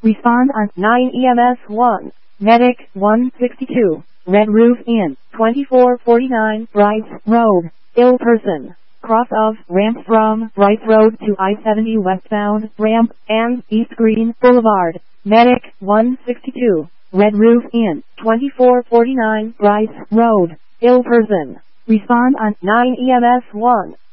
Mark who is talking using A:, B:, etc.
A: Respond on 9 EMS 1. Medic 162. Red Roof Inn, 2449 Bryce Road. Ill person. Cross of ramp from Bryce Road to I-70 westbound ramp and East Green Boulevard. Medic 162. Red Roof Inn, 2449 Bryce Road. Ill person. Respond on 9 EMS 1.